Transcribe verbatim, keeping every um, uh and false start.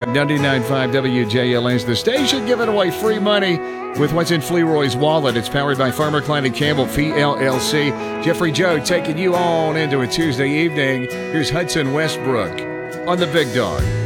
ninety-nine point five W J L S, the station giving away free money with what's in Fleroy's wallet. It's powered by Farmer Klein and Campbell, P L L C. Jeffrey Joe taking you on into a Tuesday evening. Here's Hudson Westbrook on the Big Dog.